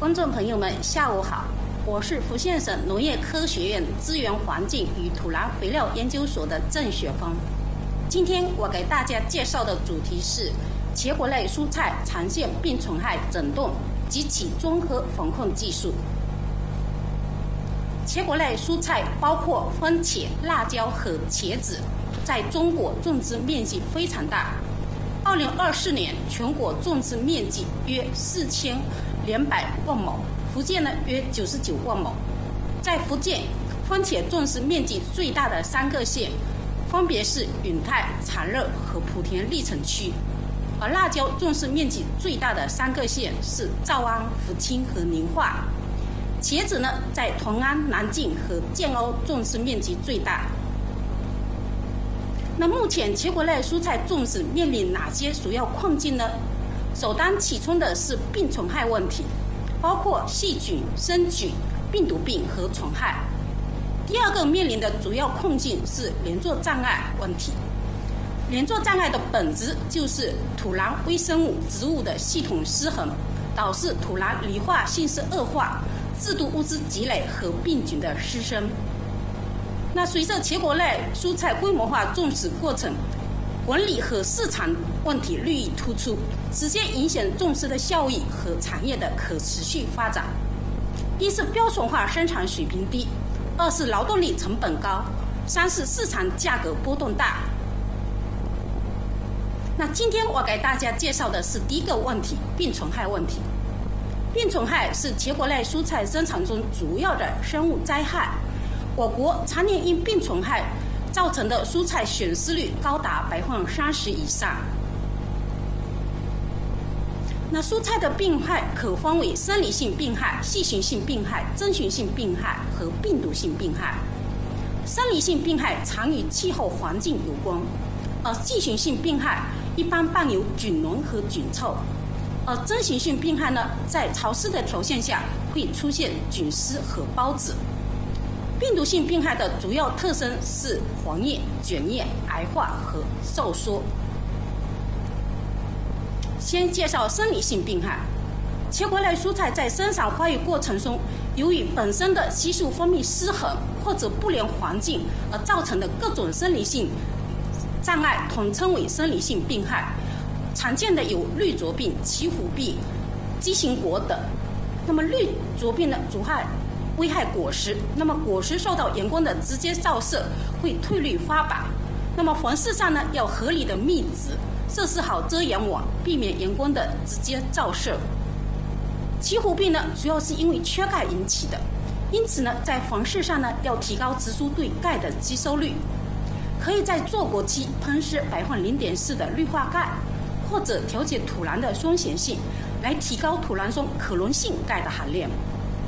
观众朋友们，下午好，我是福建省农业科学院资源环境与土壤肥料研究所的郑雪峰。今天我给大家介绍的主题是茄果类蔬菜常见病虫害诊断及其综合防控技术。茄果类蔬菜包括番茄、辣椒和茄子，在中国种植面积非常大。2024年全国种植面积约4200万亩，福建呢约99万亩。在福建，番茄种植面积最大的3个县分别是云泰、长乐和莆田历城区，而辣椒种植面积最大的3个县是诏安、福清和宁化。茄子呢，在同安、南靖和建瓯种植面积最大。那目前茄果类蔬菜种植面临哪些主要困境呢？首当其冲的是病虫害问题，包括细菌、生菌、病毒病和虫害。第二个面临的主要困境是连作障碍问题。连作障碍的本质就是土壤微生物植物的系统失衡，导致土壤理化性质恶化，制毒物质积累和病菌的滋生。那随着茄果类蔬菜规模化种植过程，管理和市场问题日益突出，直接影响种植的效益和产业的可持续发展。一是标准化生产水平低，二是劳动力成本高，三是市场价格波动大。那今天我给大家介绍的是第一个问题，病虫害问题。病虫害是茄果类蔬菜生产中主要的生物灾害。我国常年因病虫害造成的蔬菜损失率高达30%以上。那蔬菜的病害可分为生理性病害、细菌性病害、真菌性病害和病毒性病害。生理性病害常与气候环境有关，而细菌性病害一般伴有菌脓和菌臭，而真菌性病害呢，在潮湿的条件下会出现菌丝和孢子。病毒性病害的主要特征是黄叶、卷叶、癌化和瘦缩。先介绍生理性病害。茄果类蔬菜在生长发育过程中，由于本身的激素分泌失衡或者不良环境而造成的各种生理性障碍，统称为生理性病害。常见的有绿啄病、奇虎病、畸形果等。那么绿啄病呢，主要危害果实，那么果实受到阳光的直接照射会褪绿发白。那么房室上呢，要合理的密植，设置好遮阳网，避免阳光的直接照射。奇虎病呢，主要是因为缺钙引起的，因此呢，在房室上呢，要提高植株对钙的吸收率，可以在坐果期喷施0.4%的氯化钙，或者调节土壤的酸碱性，来提高土壤中可溶性钙的含量。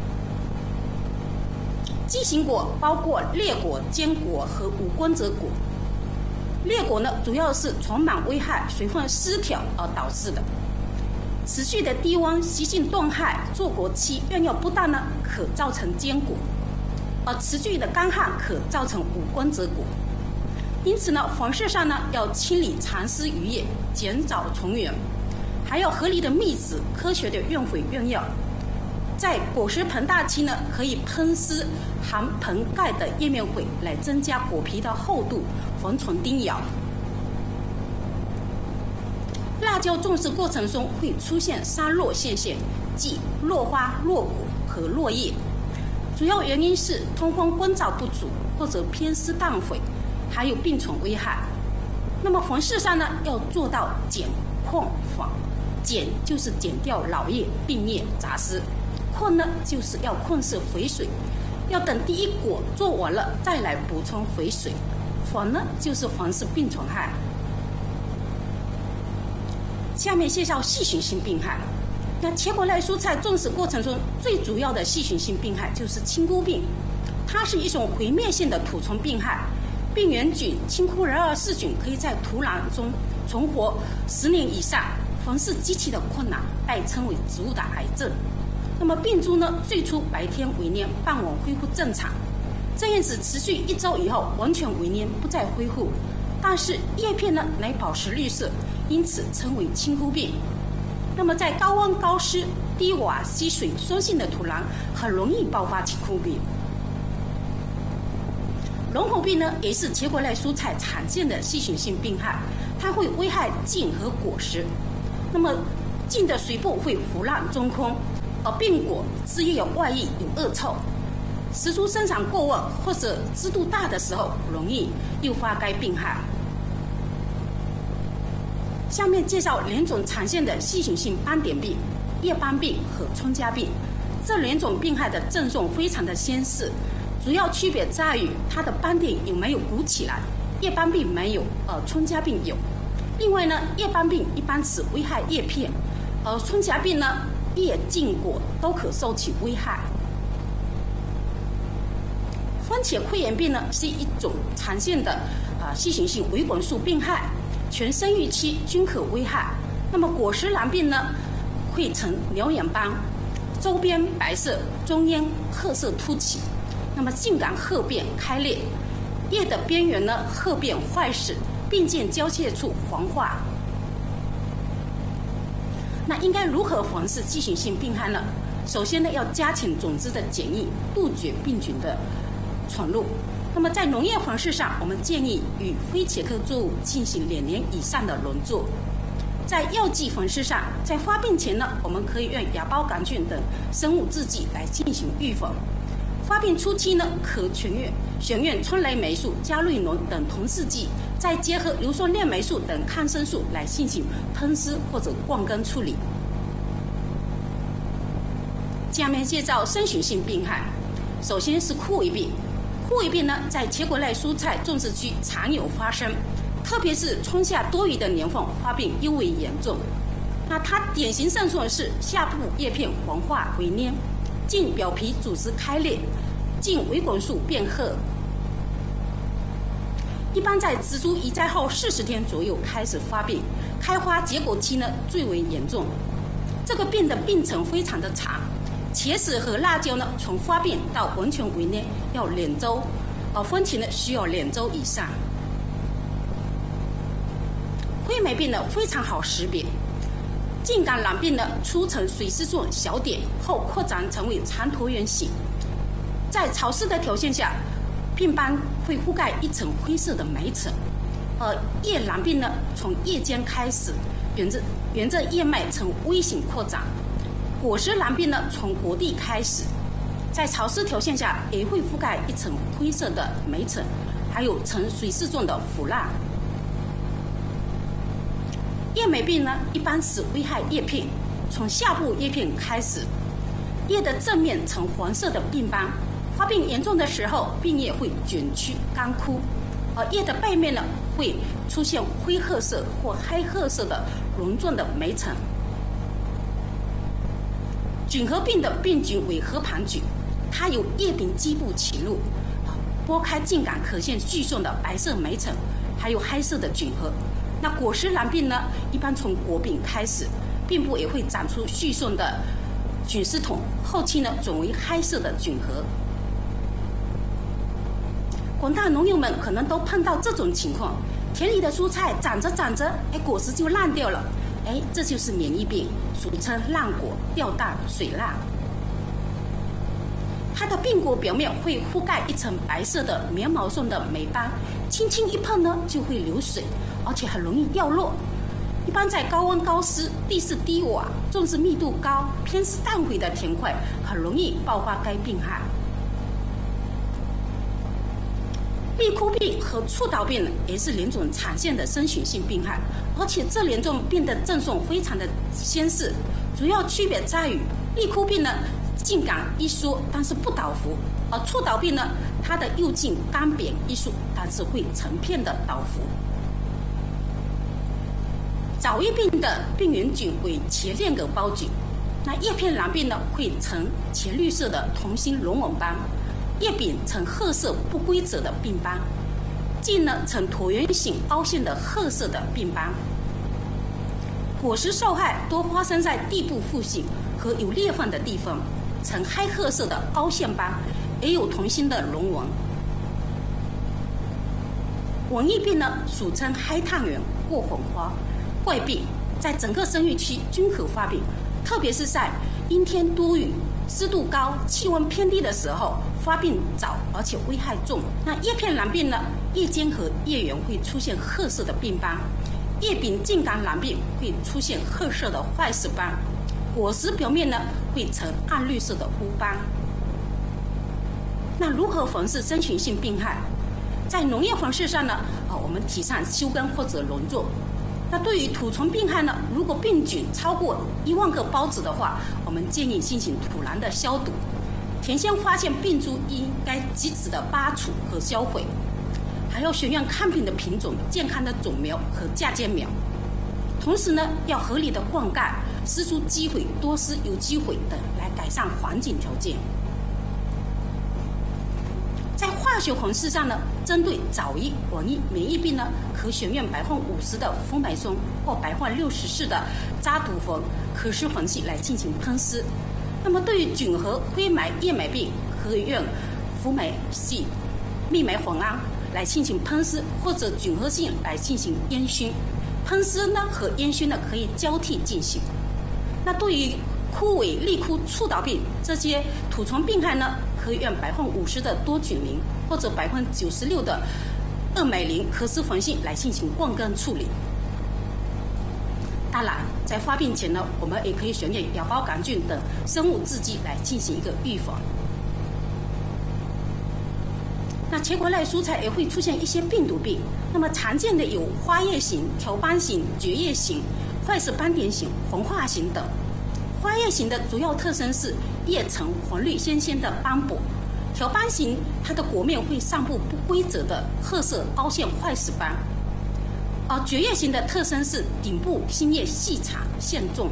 畸形果包括裂果、尖果和无光泽果。裂果呢，主要是虫螨危害、水分失调而导致的。持续的低温、习性冻害、坐果期用药不当呢，可造成尖果；而持续的干旱可造成无光泽果。因此呢，房室上呢要清理潮湿余液，减少虫源，还要合理的密植，科学的用肥用药。在果实膨大期呢，可以喷施含硼钙的叶面肥来增加果皮的厚度，防虫叮咬。辣椒种植过程中会出现3落现象，即落花、落果和落叶。主要原因是通风光照不足或者偏施氮肥，还有病虫危害。那么房室上呢，要做到减控防。减就是减掉老叶、病叶、杂丝。控呢，就是要控制肥水，要等第一果做完了再来补充肥水。防呢，就是防治病虫害。下面介绍细菌性病害。那茄果类蔬菜种植过程中最主要的细菌性病害就是青菇病，它是一种毁灭性的土虫病害。病原菌青枯仁二氏菌可以在土壤中存活10年以上，防治极其的困难，被称为植物的癌症。那么病株呢，最初白天萎蔫，傍晚恢复正常，这样子持续1周以后完全萎蔫，不再恢复，但是叶片呢乃保持绿色，因此称为青菇病。 那么在高温高湿、低瓦吸水酸性的土壤，很容易爆发奇枯病。龙口病呢，也是茄果类蔬菜常见的细菌性病害，它会危害茎和果实。那么茎的水部会腐烂中空，而病果枝叶有外溢有恶臭，时出生长过旺或者枝度大的时候，容易诱发该病害。下面介绍两种常见的细菌性斑点病：叶斑病和春夹病。这两种病害的症状非常的相似，主要区别在于它的斑点有没有鼓起来，叶斑病没有，春夹病有。另外呢，叶斑病一般只危害叶片，而春夹病呢，叶茎果都可受其危害。番茄溃疡病呢是一种常见的细菌性维管束病害，全生育期均可危害。那么果实囊病呢，会呈獠眼斑，周边白色，中间褐色凸起。那么茎秆褐变开裂，叶的边缘呢褐变坏死，并见交界处黄化。那应该如何防治细菌性病害呢？首先呢，要加强种子的检疫，杜绝病菌的闯入。那么在农业方式上，我们建议与非茄科作物进行2年以上的轮作。在药剂方式上，在发病前呢，我们可以用芽孢杆菌等生物制剂来进行预防。发病初期呢，可选用春雷霉素、加瑞农等同制剂，再结合硫酸链霉素等抗生素来进行喷施或者灌根处理。下面介绍生菌性病害，首先是枯萎病。枯萎病呢，在茄果类蔬菜种植区常有发生，特别是春夏多雨的年份，发病尤为严重。那它典型症状是下部叶片黄化为黏，茎表皮组织开裂，茎维管束变褐。一般在植株移栽后40天左右开始发病，开花结果期呢最为严重。这个病的病程非常的长，茄子和辣椒呢从发病到完全为蔫要2周，而番茄呢需要2周以上。灰霉病呢非常好识别，茎秆染病呢初呈水丝状小点，后扩展成为长椭圆形。在潮湿的条件下，病斑会覆盖一层灰色的霉层。叶染病呢从叶尖开始，沿着叶脉呈微型扩展。果实染病呢从果蒂开始，在潮湿条件下也会覆盖一层灰色的霉层，还有呈水丝状的腐烂。叶霉病呢一般是危害叶片，从下部叶片开始，叶的正面呈黄色的病斑，发病严重的时候，病叶会卷曲干枯，而叶的背面呢会出现灰褐色或黑褐色的绒状的霉层。菌核病的病菌为核盘菌，它由叶顶基部侵入，剥开茎秆可见巨状的白色霉层，还有黑色的菌核。那果实染病呢，一般从果柄开始，并部也会长出絮状的菌丝筒，后期呢转为黑色的菌核。广大农友们可能都碰到这种情况，田里的蔬菜长着长着，果实就烂掉了，这就是免疫病，俗称烂果、掉蛋、水烂。它的病果表面会覆盖一层白色的棉毛状的霉斑，轻轻一碰呢就会流水，而且很容易掉落。一般在高温高湿、地势低瓦、种植密度高、偏湿淡灰的田块，很容易爆发该病害。立枯病和触倒病也是2种常见的生菌性病害，而且这2种病的症状非常的相似，主要区别在于立枯病呢茎秆一缩，但是不倒伏；而触倒病呢，它的幼茎干扁一束，但是会成片的倒伏。早叶病的病原菌为茄链葛孢菌，那叶片染病呢会呈茄绿色的同心绒网斑，叶柄呈褐色不规则的病斑，茎呢呈椭圆形凹陷的褐色的病斑。果实受害多发生在地部附近和有裂缝的地方，呈黑褐色的凹陷斑，也有同心的绒纹。蚊疫病呢，俗称黑炭圆、过红花、怪病、 在整个生育期均可发病，特别是在阴天多雨、湿度高、气温偏低的时候，发病早而且危害重。那叶片蓝病呢，叶尖和叶缘会出现褐色的病斑，叶柄茎秆蓝病会出现褐色的坏死斑，果实表面呢会呈暗绿色的污斑。那如何防治真菌性病害？在农业方式上呢，我们提倡休耕或者轮作。那对于土虫病害呢，如果病菌超过1万个孢子的话，我们建议进行土壤的消毒。田间发现病株应该及时的拔除和销毁，还要选用抗病的品种、健康的种苗和嫁接苗。同时呢，要合理的灌溉、施出机肥、多施有机肥等，来改善环境条件。在化学方式上呢，针对早疫、晚疫、免疫病呢，可选用50%的福美松或64%的扎毒酚可施环系来进行喷施。那么对于菌和灰霾、叶霾病，可以用福美系嘧啁磺胺来进行喷施，或者菌合性来进行烟熏。喷施呢和烟熏呢可以交替进行。那对于枯萎、立枯、触倒病这些土虫病害呢，可以用50%的多菌灵或者96%的2镁灵可施环系来进行灌根处理。当然，在发病前呢，我们也可以选用芽孢杆菌等生物制剂来进行一个预防。那茄果类蔬菜也会出现一些病毒病，那么常见的有花叶型、条斑型、蕨叶型、坏死斑点型、黄化型等。花叶型的主要特征是叶呈黄绿鲜鲜的斑驳，条斑型它的果面会散布不规则的褐色凹陷坏死斑，而蕨叶型的特征是顶部新叶细长线重。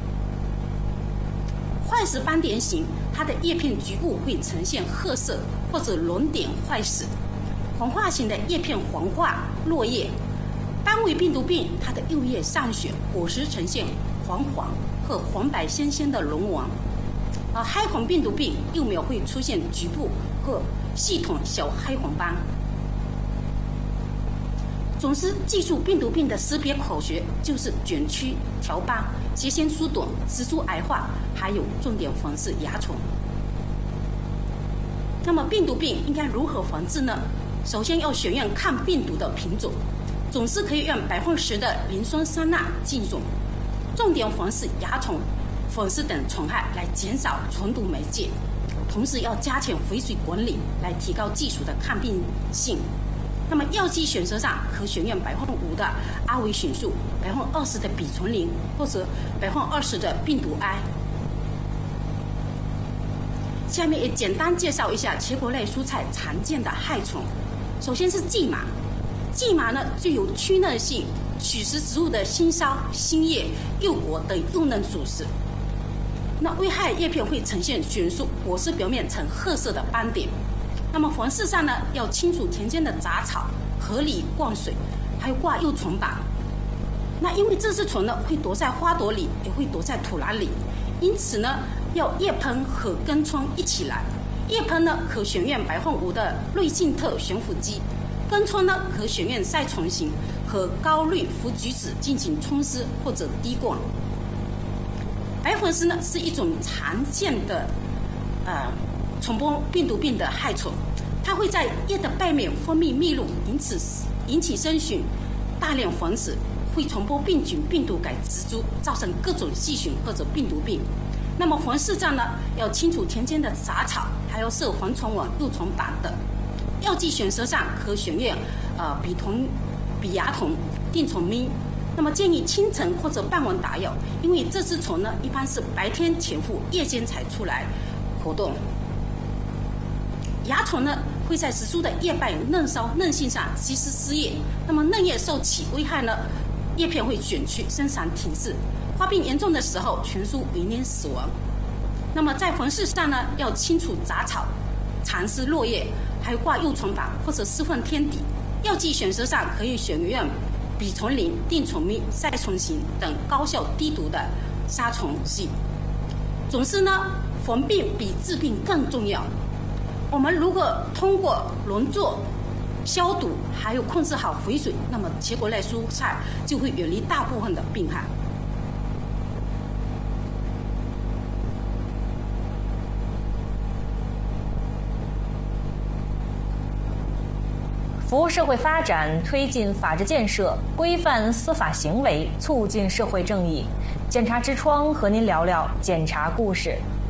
坏死斑点型，它的叶片局部会呈现褐色或者轮点坏死。黄化型的叶片黄化落叶。斑尾病毒病，它的幼叶上血，果实呈现黄黄和黄白鲜鲜的龙纹。而黑黄病毒病，幼苗会出现局部或系统小黑黄斑。总之，记住病毒病的识别口诀就是卷曲、条斑、节线缩短、植株癌化，还有重点防治蚜虫。那么病毒病应该如何防治呢？首先要选用抗病毒的品种，总是可以用10%的磷酸酸钠进种，重点防治蚜虫、粉虱等虫害，来减少虫毒媒介。同时要加强肥水管理，来提高技术的抗病性。那么药剂选择上，可选用5%的阿维菌素、20%的吡醇灵，或者20%的病毒胺。下面也简单介绍一下茄果类蔬菜常见的害虫。首先是蓟麻，蓟麻呢具有驱嫩性，取食植物的新梢、新叶、幼果等幼嫩主食。那危害叶片会呈现卷束，果实表面呈褐色的斑点。那么防治上呢，要清除田间的杂草，合理灌水，还有挂幼虫板。那因为这只虫呢会躲在花朵里，也会躲在土壤里，因此呢要叶喷和根疮一起来。叶喷呢可选用5%的瑞净特悬浮剂，根疮呢可选用赛虫型和高氯氟菊酯进行冲施或者滴灌。白粉虱呢是一种常见的虫播病毒病的害虫，它会在叶的背面分泌蜜露，引起生菌，大量繁殖，会传播病菌、病毒给植株，造成各种细菌或者病毒病。那么防治上呢，要清除田间的杂草，还要设防虫网、幼虫板等。药剂选择上可选用吡蚜酮、定虫咪。那么建议清晨或者傍晚打药，因为这只虫呢一般是白天潜伏，夜间才出来活动。蚜虫呢会在植株的叶瓣、嫩梢、嫩茎上吸食丝叶，那么嫩叶受其危害呢，叶片会卷曲，生长停滞，发病严重的时候，全株濒临死亡。那么在防治上呢，要清除杂草、蚕丝落叶，还有挂幼虫板或者施放天敌。药剂选择上可以选用吡醇灵、定虫咪、赛虫型等高效低毒的杀虫剂。总之呢，防病比治病更重要。我们如果通过轮作、消毒，还有控制好肥水，那么茄果类蔬菜就会远离大部分的病害。 服务社会发展，推进法治建设，规范司法行为，促进社会正义。检察之窗和您聊聊检察故事。